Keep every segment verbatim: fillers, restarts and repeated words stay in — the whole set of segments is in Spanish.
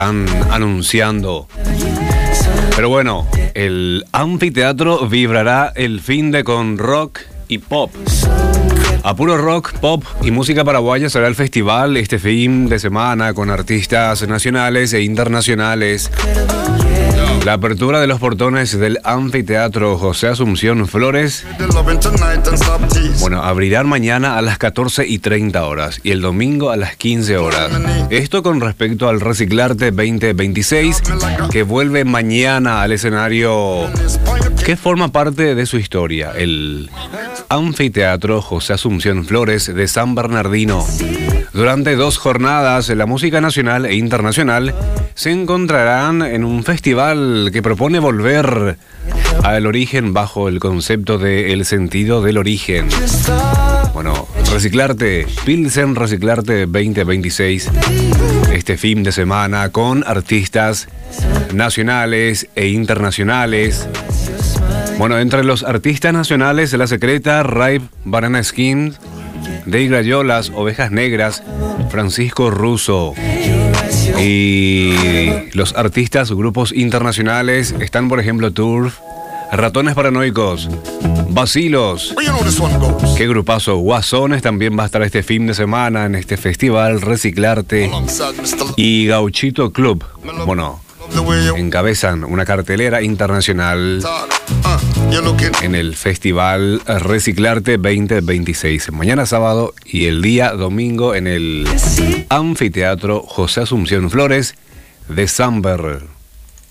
están anunciando. Pero bueno, el anfiteatro vibrará el finde con rock y pop. A puro rock, pop y música paraguaya será el festival este fin de semana con artistas nacionales e internacionales. La apertura de los portones del anfiteatro José Asunción Flores, bueno, abrirán mañana a las catorce y treinta horas y el domingo a las quince horas. Esto con respecto al Reciclarte veinte veintiséis, que vuelve mañana al escenario que forma parte de su historia, el Anfiteatro José Asunción Flores de San Bernardino. Durante dos jornadas, la música nacional e internacional se encontrarán en un festival que propone volver al origen bajo el concepto de el sentido del origen. Bueno, Reciclarte, Pilsen Reciclarte veinte veintiséis, este fin de semana con artistas nacionales e internacionales. Bueno, entre los artistas nacionales, La Secreta, Raib, Banana Skin, Dey Grayolas, Ovejas Negras, Francisco Russo. Y los artistas, grupos internacionales están, por ejemplo, Turf, Ratones Paranoicos, Vacilos. Qué grupazo. Guasones también va a estar este fin de semana en este festival Reciclarte. Y Gauchito Club, bueno, encabezan una cartelera internacional en el festival Reciclarte veinte veintiséis. Mañana sábado y el día domingo en el Anfiteatro José Asunción Flores de San Bernardino.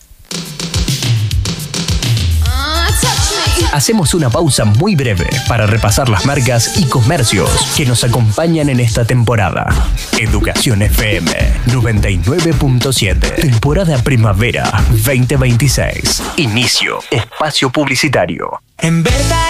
Hacemos una pausa muy breve para repasar las marcas y comercios que nos acompañan en esta temporada. Educación F M noventa y nueve punto siete. Temporada Primavera veinte veintiséis. Inicio. Espacio publicitario. En verdad.